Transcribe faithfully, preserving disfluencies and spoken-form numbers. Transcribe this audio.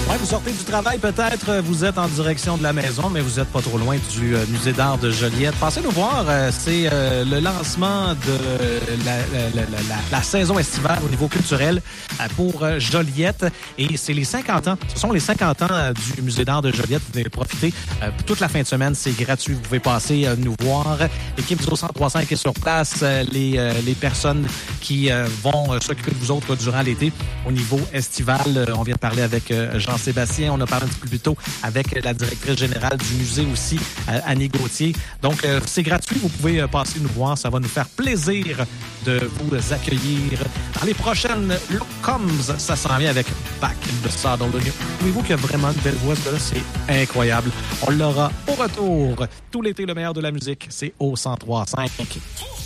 Ouais, vous sortez du travail peut-être, vous êtes en direction de la maison, mais vous n'êtes pas trop loin du euh, musée d'art de Joliette. Passez nous voir, euh, c'est euh, le lancement de la, la, la, la, la saison estivale au niveau culturel euh, pour euh, Joliette. Et c'est les cinquante ans. Ce sont les cinquante ans euh, du musée d'art de Joliette. Vous pouvez profiter euh, toute la fin de semaine. C'est gratuit. Vous pouvez passer euh, nous voir. L'équipe du cent trois cinq est sur place. Euh, les, euh, les personnes qui euh, vont euh, s'occuper de vous autres durant l'été au niveau estival. Euh, on vient de parler avec euh, Jean-Sébastien. On a parlé un petit peu plus tôt avec la directrice générale du musée aussi, euh, Annie Gauthier. Donc, euh, c'est gratuit. Vous pouvez euh, passer nous voir. Ça va nous faire plaisir de vous accueillir. Dans les prochaines Look Comes, ça s'en vient avec Back in the Saddle. Trouvez-vous qu'il y a vraiment une belle voix? Là, c'est incroyable. On l'aura au retour. Tout l'été, le meilleur de la musique, c'est au cent trois cinq.